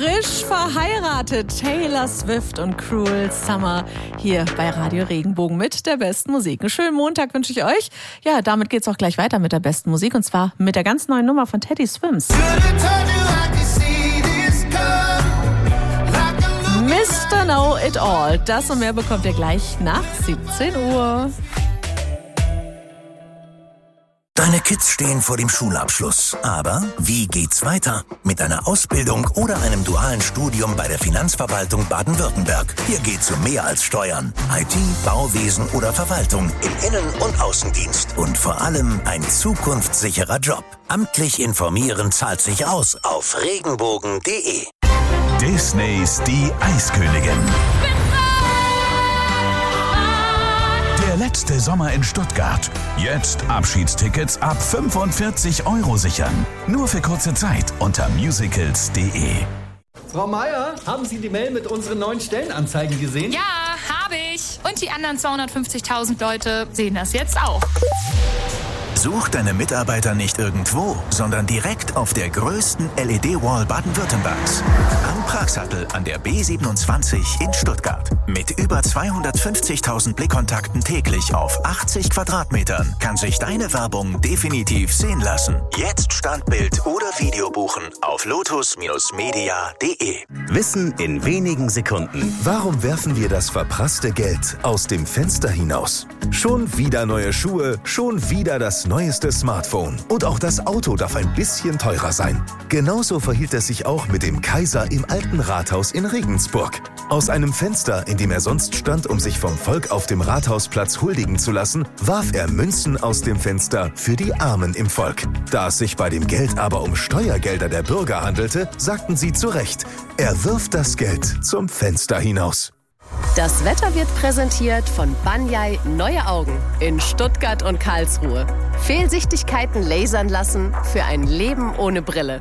frisch verheiratet. Taylor Swift und Cruel Summer hier bei Radio Regenbogen mit der besten Musik. Einen schönen Montag wünsche ich euch. Ja, damit geht's auch gleich weiter mit der besten Musik und zwar mit der ganz neuen Nummer von Teddy Swims. Mr. Know It All. Das und mehr bekommt ihr gleich nach 17 Uhr. Deine Kids stehen vor dem Schulabschluss. Aber wie geht's weiter? Mit einer Ausbildung oder einem dualen Studium bei der Finanzverwaltung Baden-Württemberg. Hier geht's um mehr als Steuern. IT, Bauwesen oder Verwaltung im Innen- und Außendienst. Und vor allem ein zukunftssicherer Job. Amtlich informieren zahlt sich aus auf regenbogen.de. Disneys Die Eiskönigin. Der letzte Sommer in Stuttgart. Jetzt Abschiedstickets ab 45 € sichern. Nur für kurze Zeit unter musicals.de. Frau Meier, haben Sie die Mail mit unseren neuen Stellenanzeigen gesehen? Ja, habe ich. Und die anderen 250.000 Leute sehen das jetzt auch. Such deine Mitarbeiter nicht irgendwo, sondern direkt auf der größten LED-Wall Baden-Württembergs. Am Pragsattel an der B27 in Stuttgart. Mit über 250.000 Blickkontakten täglich auf 80 Quadratmetern kann sich deine Werbung definitiv sehen lassen. Jetzt Standbild oder Video buchen auf lotus-media.de. Wissen in wenigen Sekunden. Warum werfen wir das verprasste Geld aus dem Fenster hinaus? Schon wieder neue Schuhe, schon wieder das neueste Smartphone. Und auch das Auto darf ein bisschen teurer sein. Genauso verhielt es sich auch mit dem Kaiser im alten Rathaus in Regensburg. Aus einem Fenster, in dem er sonst stand, um sich vom Volk auf dem Rathausplatz huldigen zu lassen, warf er Münzen aus dem Fenster für die Armen im Volk. Da es sich bei dem Geld aber um Steuergelder der Bürger handelte, sagten sie zu Recht, er wirft das Geld zum Fenster hinaus. Das Wetter wird präsentiert von Banyai Neue Augen in Stuttgart und Karlsruhe. Fehlsichtigkeiten lasern lassen für ein Leben ohne Brille.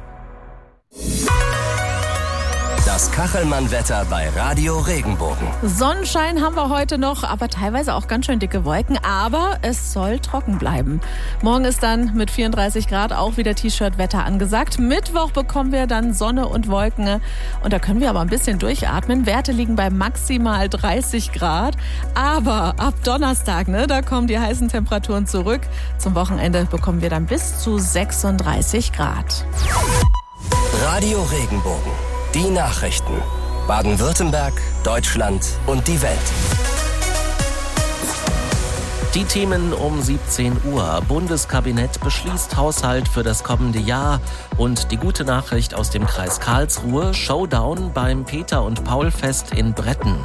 Das Kachelmann-Wetter bei Radio Regenbogen. Sonnenschein haben wir heute noch, aber teilweise auch ganz schön dicke Wolken. Aber es soll trocken bleiben. Morgen ist dann mit 34 Grad auch wieder T-Shirt-Wetter angesagt. Mittwoch bekommen wir dann Sonne und Wolken. Und da können wir aber ein bisschen durchatmen. Werte liegen bei maximal 30 Grad. Aber ab Donnerstag, da kommen die heißen Temperaturen zurück. Zum Wochenende bekommen wir dann bis zu 36 Grad. Radio Regenbogen. Die Nachrichten. Baden-Württemberg, Deutschland und die Welt. Die Themen um 17 Uhr. Bundeskabinett beschließt Haushalt für das kommende Jahr. Und die gute Nachricht aus dem Kreis Karlsruhe. Showdown beim Peter- und Paul-Fest in Bretten.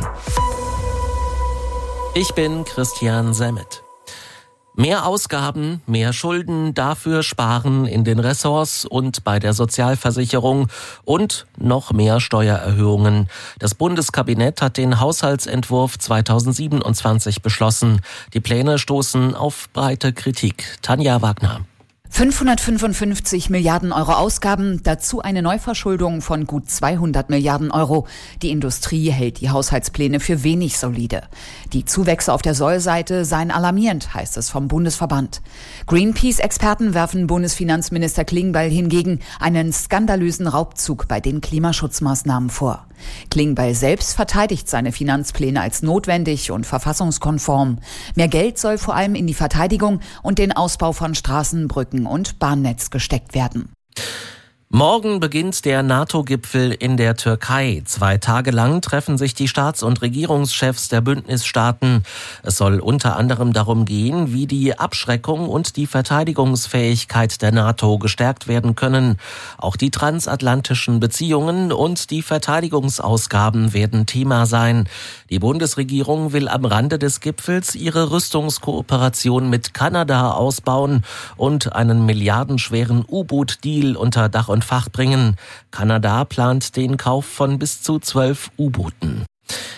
Ich bin Christian Semmet. Mehr Ausgaben, mehr Schulden, dafür sparen in den Ressorts und bei der Sozialversicherung und noch mehr Steuererhöhungen. Das Bundeskabinett hat den Haushaltsentwurf 2027 beschlossen. Die Pläne stoßen auf breite Kritik. Tanja Wagner. 555 Milliarden Euro Ausgaben, dazu eine Neuverschuldung von gut 200 Milliarden Euro. Die Industrie hält die Haushaltspläne für wenig solide. Die Zuwächse auf der Sollseite seien alarmierend, heißt es vom Bundesverband. Greenpeace-Experten werfen Bundesfinanzminister Klingbeil hingegen einen skandalösen Raubzug bei den Klimaschutzmaßnahmen vor. Klingbeil selbst verteidigt seine Finanzpläne als notwendig und verfassungskonform. Mehr Geld soll vor allem in die Verteidigung und den Ausbau von Straßen, Brücken und Bahnnetz gesteckt werden. Morgen beginnt der NATO-Gipfel in der Türkei. 2 Tage lang treffen sich die Staats- und Regierungschefs der Bündnisstaaten. Es soll unter anderem darum gehen, wie die Abschreckung und die Verteidigungsfähigkeit der NATO gestärkt werden können. Auch die transatlantischen Beziehungen und die Verteidigungsausgaben werden Thema sein. Die Bundesregierung will am Rande des Gipfels ihre Rüstungskooperation mit Kanada ausbauen und einen milliardenschweren U-Boot-Deal unter Dach und Fach bringen. Kanada plant den Kauf von bis zu 12 U-Booten.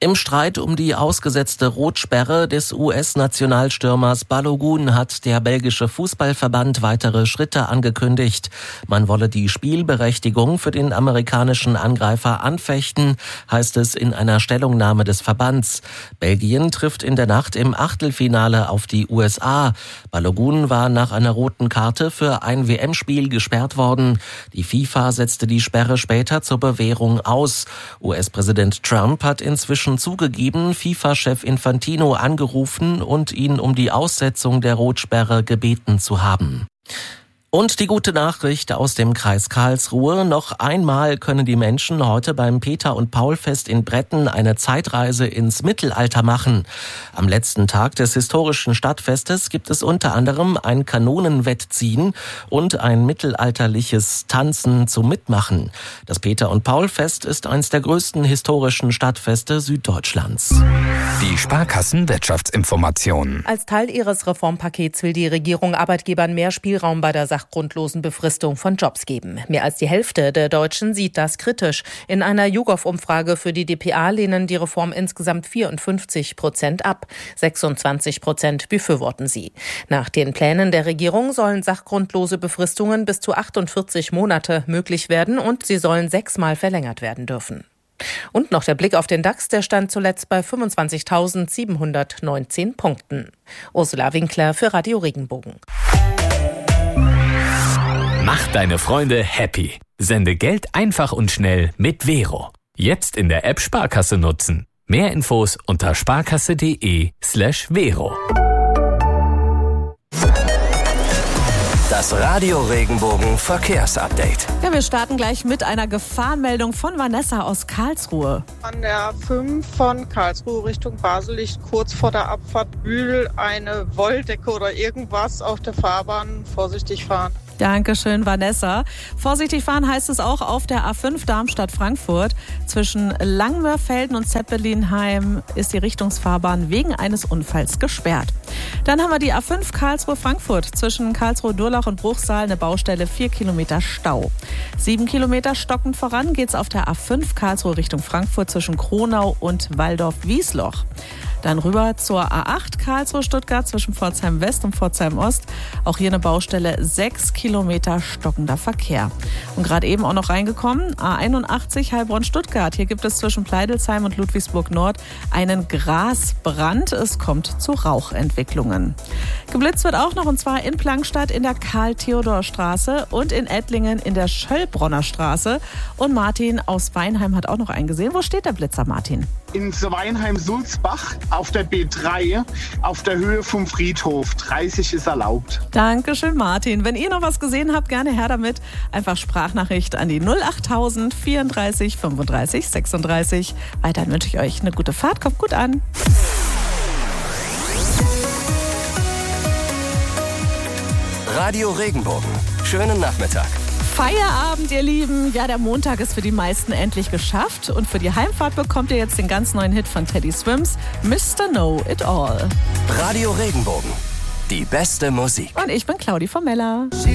Im Streit um die ausgesetzte Rotsperre des US-Nationalstürmers Balogun hat der belgische Fußballverband weitere Schritte angekündigt. Man wolle die Spielberechtigung für den amerikanischen Angreifer anfechten, heißt es in einer Stellungnahme des Verbands. Belgien trifft in der Nacht im Achtelfinale auf die USA. Balogun war nach einer roten Karte für ein WM-Spiel gesperrt worden. Die FIFA setzte die Sperre später zur Bewährung aus. US-Präsident Trump hat inzwischen zugegeben, FIFA-Chef Infantino angerufen und ihn um die Aussetzung der Rotsperre gebeten zu haben. Und die gute Nachricht aus dem Kreis Karlsruhe. Noch einmal können die Menschen heute beim Peter- und Paul-Fest in Bretten eine Zeitreise ins Mittelalter machen. Am letzten Tag des historischen Stadtfestes gibt es unter anderem ein Kanonenwettziehen und ein mittelalterliches Tanzen zum Mitmachen. Das Peter- und Paul-Fest ist eines der größten historischen Stadtfeste Süddeutschlands. Die Sparkassen-Wirtschaftsinformationen. Als Teil ihres Reformpakets will die Regierung Arbeitgebern mehr Spielraum bei der sachgrundlosen Befristung von Jobs geben. Mehr als die Hälfte der Deutschen sieht das kritisch. In einer YouGov-Umfrage für die dpa lehnen die Reform insgesamt 54% ab. 26% befürworten sie. Nach den Plänen der Regierung sollen sachgrundlose Befristungen bis zu 48 Monate möglich werden und sie sollen 6-mal verlängert werden dürfen. Und noch der Blick auf den DAX, der stand zuletzt bei 25.719 Punkten. Ursula Winkler für Radio Regenbogen. Mach deine Freunde happy. Sende Geld einfach und schnell mit Vero. Jetzt in der App Sparkasse nutzen. Mehr Infos unter sparkasse.de/Vero. Das Radio Regenbogen Verkehrsupdate. Ja, wir starten gleich mit einer Gefahrenmeldung von Vanessa aus Karlsruhe. An der A5 von Karlsruhe Richtung Basel liegt kurz vor der Abfahrt Bühl eine Wolldecke oder irgendwas auf der Fahrbahn. Vorsichtig fahren. Dankeschön, Vanessa. Vorsichtig fahren heißt es auch auf der A5 Darmstadt-Frankfurt. Zwischen Langmörfelden und Zeppelinheim ist die Richtungsfahrbahn wegen eines Unfalls gesperrt. Dann haben wir die A5 Karlsruhe-Frankfurt. Zwischen Karlsruhe-Durlach und Bruchsal eine Baustelle, 4 Kilometer Stau. 7 Kilometer stockend voran geht's auf der A5 Karlsruhe Richtung Frankfurt zwischen Kronau und Walldorf-Wiesloch. Dann rüber zur A8 Karlsruhe-Stuttgart zwischen Pforzheim West und Pforzheim Ost. Auch hier eine Baustelle, 6 Kilometer stockender Verkehr. Und gerade eben auch noch reingekommen, A81 Heilbronn-Stuttgart. Hier gibt es zwischen Pleidelsheim und Ludwigsburg Nord einen Grasbrand. Es kommt zu Rauchentwicklungen. Geblitzt wird auch noch, und zwar in Plankstadt in der Karl-Theodor-Straße und in Ettlingen in der Schöllbronner Straße. Und Martin aus Weinheim hat auch noch einen gesehen. Wo steht der Blitzer, Martin? In Weinheim-Sulzbach auf der B3 auf der Höhe vom Friedhof. 30 ist erlaubt. Dankeschön, Martin. Wenn ihr noch was gesehen habt, gerne her damit. Einfach Sprachnachricht an die 08000 34 35 36. Weiterhin wünsche ich euch eine gute Fahrt. Kommt gut an. Radio Regenbogen. Schönen Nachmittag. Feierabend, ihr Lieben. Ja, der Montag ist für die meisten endlich geschafft. Und für die Heimfahrt bekommt ihr jetzt den ganz neuen Hit von Teddy Swims, Mr. Know It All. Radio Regenbogen. Die beste Musik. Und ich bin Claudi Formella.